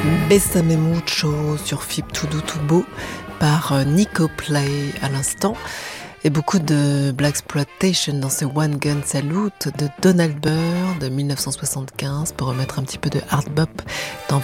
Bésame mucho sur Fip tout doux tout beau par Nico Play à l'instant, et beaucoup de Blaxploitation dans ce One Gun Salute de Donald Byrd de 1975 pour remettre un petit peu de hard bop dans